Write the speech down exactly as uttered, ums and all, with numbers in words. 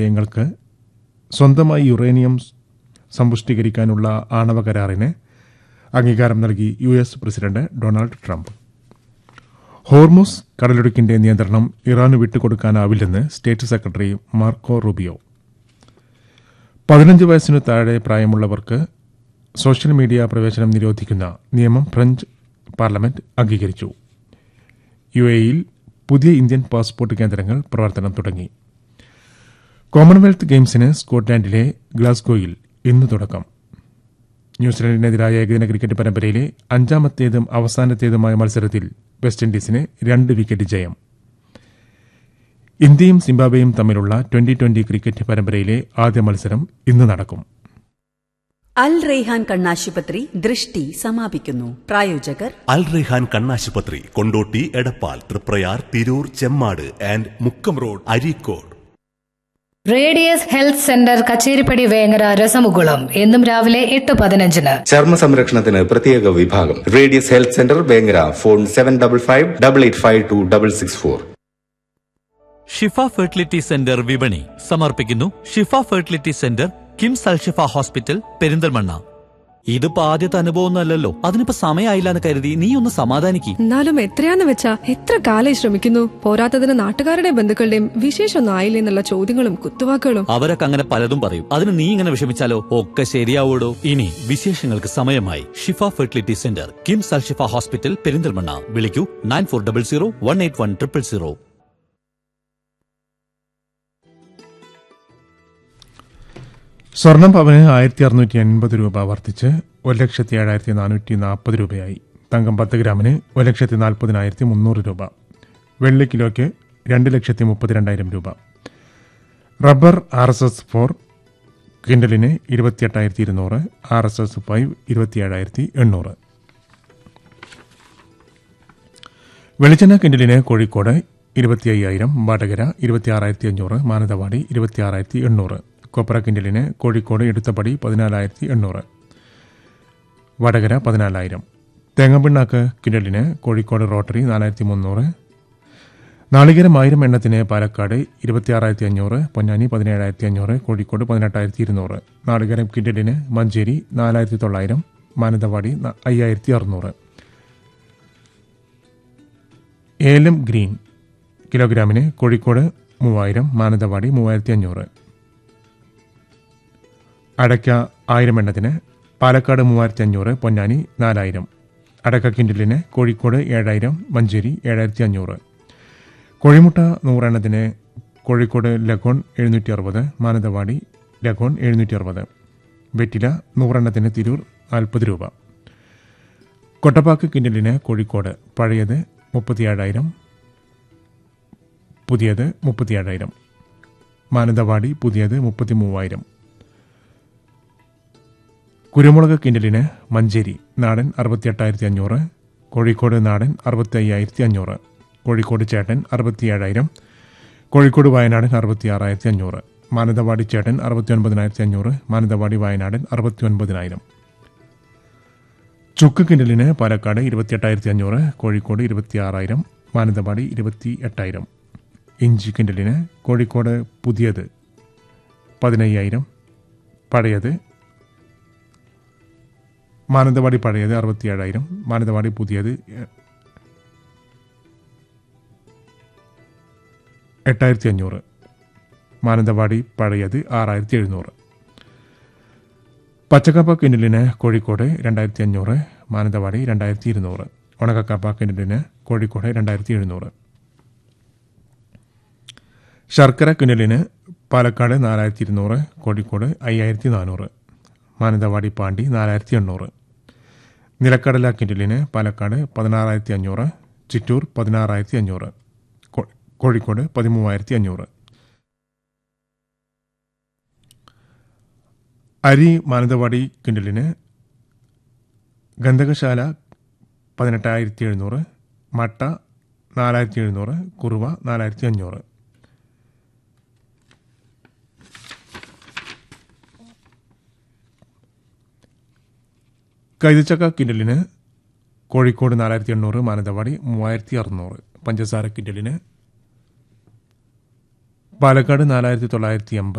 രാജ്യങ്ങൾക്ക് സ്വന്തമായി യുറേനിയം സമ്പുഷ്ടീകരിക്കാനുള്ള ആണവ കരാറിന് അംഗീകാരം നൽകി U S president Donald Trump. Hormuz കടലിടുക്കിന്റെ നിയന്ത്രണം ഇറാന് വിട്ടുകൊടുക്കാനാവില്ലെന്ന് സ്റ്റേറ്റ് സെക്രട്ടറി മാർക്കോ റൂബിയോ. പതിനഞ്ച് വയസ്സിനു താഴെ പ്രായമുള്ളവർക്ക് സോഷ്യൽ മീഡിയ പ്രവേശനം നിരോധിക്കുന്ന നിയമം ഫ്രഞ്ച് പാർലമെന്റ് അംഗീകരിച്ചു. യു എയിൽ പുതിയ ഇന്ത്യൻ പാസ്പോർട്ട് കേന്ദ്രങ്ങൾ പ്രവർത്തനം തുടങ്ങി. കോമൺവെൽത്ത് ഗെയിംസിന് സ്കോട്ട്ലാൻഡിലെ ഗ്ലാസ്ഗോയിൽ ഇന്ന് തുടക്കം. ന്യൂസിലൻഡിനെതിരായ ഏകദിന ക്രിക്കറ്റ് പരമ്പരയിലെ അഞ്ചാമത്തേതും അവസാനത്തേതുമായ മത്സരത്തിൽ വെസ്റ്റ് ഇൻഡീസിന് രണ്ട് വിക്കറ്റ് ജയം. ഇന്ത്യയും സിംബാബ്വേയും തമ്മിലുള്ള ട്വന്റി ട്വന്റി ക്രിക്കറ്റ് പരമ്പരയിലെ ആദ്യ മത്സരം ഇന്ന് നടക്കും. അൽ റെയ്ഹാൻ കണ്ണാശുപത്രി ദൃഷ്ടി സമാപിക്കുന്നു. പ്രായോജകർ അൽ റെയ്ഹാൻ കണ്ണാശുപത്രി, Kondotty, Edappal, Triprayar, Tirur, Chemmad and Mukkam road, Areekode. Radius health centre Kacheripadi Vengara രസമുകുളം എന്നും രാവിലെ എട്ട് പതിനഞ്ചിന്. ചർമ്മ സംരക്ഷണത്തിന് പ്രത്യേക വിഭാഗം. Radius health centre Vengara. Phone seven double five double eight five to double six four. Shifa fertility centre വിപണി സമർപ്പിക്കുന്നു. ഷിഫ fertility centre, KIMS Alshifa hospital, Perinthalmanna. ഇതിപ്പോ ആദ്യത്തെ അനുഭവമൊന്നുമല്ലല്ലോ, അതിനിപ്പോ സമയമായില്ലാന്ന് കരുതി നീ ഒന്ന് സമാധാനിക്ക്. എന്നാലും എത്രയാന്ന് വെച്ചാ എത്ര കാലം ശ്രമിക്കുന്നു. പോരാത്തതിന് നാട്ടുകാരുടെയും ബന്ധുക്കളുടെയും വിശേഷമൊന്നും ആയില്ലേ എന്നുള്ള ചോദ്യങ്ങളും കുത്തുവാക്കുകളും. അവരൊക്കെ അങ്ങനെ പലതും പറയും. അതിന് നീ ഇങ്ങനെ വിഷമിച്ചാലോ? ഒക്കെ ശരിയാവൂടോ. ഇനി വിശേഷങ്ങൾക്ക് സമയമായി. ഷിഫ fertility centre, KIMS Alshifa hospital, Perinthalmanna. വിളിക്കൂ nine four double zero one eight one triple zero. സ്വർണം പവന് ആയിരത്തി അറുന്നൂറ്റി അൻപത് രൂപ വർദ്ധിച്ച് ഒരു ലക്ഷത്തി ഏഴായിരത്തി നാനൂറ്റി നാൽപ്പത് രൂപയായി. തങ്കം പത്ത് ഗ്രാമിന് ഒരു ലക്ഷത്തി നാൽപ്പതിനായിരത്തി മുന്നൂറ് രൂപ. വെള്ളി കിലോയ്ക്ക് രണ്ട് ലക്ഷത്തി മുപ്പത്തിരണ്ടായിരം രൂപ. Rubber R S S four ക്വിൻ്റലിന് ഇരുപത്തിയെട്ടായിരത്തി ഇരുന്നൂറ്, ആർ എസ് എസ് ഫൈവ് ഇരുപത്തിയേഴായിരത്തി എണ്ണൂറ്. വെളിച്ചെണ്ണ ക്വിൻ്റലിന് കോഴിക്കോട് ഇരുപത്തി അയ്യായിരം, വടകര ഇരുപത്തിയാറായിരത്തി അഞ്ഞൂറ്, മാനന്തവാടി ഇരുപത്തിയാറായിരത്തി എണ്ണൂറ്. കൊപ്ര കിൻഡലിന് കോഴിക്കോട് എടുത്തപ്പടി പതിനാലായിരത്തി എണ്ണൂറ്, വടകര പതിനാലായിരം. തേങ്ങാപ്പിണ്ണാക്ക് കിൻഡലിന് കോഴിക്കോട് റോട്ടറി നാലായിരത്തി മുന്നൂറ്. നാളികേരം ആയിരം എണ്ണത്തിന് പാലക്കാട് ഇരുപത്തിയാറായിരത്തി അഞ്ഞൂറ്, പൊന്നാനി പതിനേഴായിരത്തി അഞ്ഞൂറ്, കോഴിക്കോട് പതിനെട്ടായിരത്തി ഇരുന്നൂറ്. നാളികേരം കിൻഡലിന് മഞ്ചേരി നാലായിരത്തി തൊള്ളായിരം, മാനന്തവാടി അയ്യായിരത്തി അറുന്നൂറ്. ഏലം ഗ്രീൻ കിലോഗ്രാമിന് കോഴിക്കോട് മൂവായിരം, മാനന്തവാടി മൂവായിരത്തി അഞ്ഞൂറ്. അടയ്ക്ക ആയിരം എണ്ണത്തിന് പാലക്കാട് മൂവായിരത്തി അഞ്ഞൂറ്, പൊന്നാനി നാലായിരം. അടക്ക കിൻഡലിന് കോഴിക്കോട് ഏഴായിരം, മഞ്ചേരി ഏഴായിരത്തി അഞ്ഞൂറ്. കോഴിമുട്ട നൂറെണ്ണത്തിന് കോഴിക്കോട് ലഗോൺ എഴുന്നൂറ്റി അറുപത്, മാനന്തവാടി ലഗോൺ എഴുന്നൂറ്റി അറുപത്. വെറ്റില നൂറെണ്ണത്തിന് തിരൂർ നാൽപ്പത് രൂപ. കൊട്ടപ്പാക്ക് കിൻഡലിന് കോഴിക്കോട് പഴയത് മുപ്പത്തിയേഴായിരം, പുതിയത് മുപ്പത്തിയേഴായിരം. മാനന്തവാടി പുതിയത് മുപ്പത്തി മൂവായിരം. കുരുമുളക് കിൻഡലിന് മഞ്ചേരി നാടൻ അറുപത്തിയെട്ടായിരത്തി അഞ്ഞൂറ്, കോഴിക്കോട് നാടൻ അറുപത്തി അയ്യായിരത്തി അഞ്ഞൂറ്, കോഴിക്കോട് ചേട്ടൻ അറുപത്തിയേഴായിരം, കോഴിക്കോട് വയനാടൻ അറുപത്തി ആറായിരത്തി അഞ്ഞൂറ്, മാനന്തവാടി ചേട്ടൻ അറുപത്തി ഒൻപതിനായിരത്തി അഞ്ഞൂറ്, മാനന്തവാടി വയനാടൻ അറുപത്തി ഒൻപതിനായിരം. ചുക്ക് കിൻഡലിന് പാലക്കാട് ഇരുപത്തിയെട്ടായിരത്തി അഞ്ഞൂറ്, കോഴിക്കോട് ഇരുപത്തിയാറായിരം, മാനന്തവാടി ഇരുപത്തി എട്ടായിരം. ഇഞ്ചി കിൻഡലിന് കോഴിക്കോട് പുതിയത് പതിനയ്യായിരം, പഴയത് മാനന്തവാടി പഴയത് അറുപത്തിയേഴായിരം, മാനന്തവാടി പുതിയത് എട്ടായിരത്തി അഞ്ഞൂറ്, മാനന്തവാടി പഴയത് ആറായിരത്തി എഴുന്നൂറ്. പച്ചക്കപ്പ കിൻഡലിന് കോഴിക്കോട് രണ്ടായിരത്തി അഞ്ഞൂറ്, മാനന്തവാടി രണ്ടായിരത്തി ഇരുന്നൂറ്. ഉണക്കക്കപ്പ കിൻഡലിന് കോഴിക്കോട് രണ്ടായിരത്തി എഴുന്നൂറ്. ശർക്കര കിൻഡലിന് പാലക്കാട് നാലായിരത്തി ഇരുന്നൂറ്, കോഴിക്കോട് അയ്യായിരത്തി നാനൂറ്, മാനന്തവാടി പാണ്ടി നാലായിരത്തി എണ്ണൂറ്. നിലക്കടല കിൻഡലിന് പാലക്കാട് പതിനാറായിരത്തി അഞ്ഞൂറ്, ചിറ്റൂർ പതിനാറായിരത്തി അഞ്ഞൂറ്, കോഴിക്കോട് പതിമൂവായിരത്തി അഞ്ഞൂറ്. അരി മാനന്തവാടി കിൻഡലിന് ഗന്ധകശാല പതിനെട്ടായിരത്തി എഴുന്നൂറ്, മട്ട നാലായിരത്തി എഴുന്നൂറ്, കുറുവ നാലായിരത്തി അഞ്ഞൂറ്. കൈതച്ചക്ക കിൻഡലിന് കോഴിക്കോട് നാലായിരത്തി എണ്ണൂറ്, മാനന്തവാടി മൂവായിരത്തി അറുന്നൂറ്. പഞ്ചസാര കിൻഡലിന് പാലക്കാട് നാലായിരത്തി തൊള്ളായിരത്തി അമ്പത്,